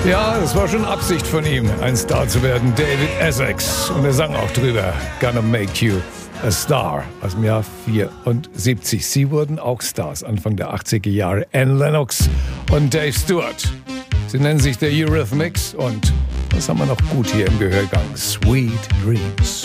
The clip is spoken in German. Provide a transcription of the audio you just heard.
Ja, es war schon Absicht von ihm, ein Star zu werden, David Essex. Und er sang auch drüber, Gonna Make You a Star, aus dem Jahr 74. Sie wurden auch Stars Anfang der 80er Jahre, Anne Lennox und Dave Stewart. Sie nennen sich The Eurythmics und das haben wir noch gut hier im Gehörgang, Sweet Dreams.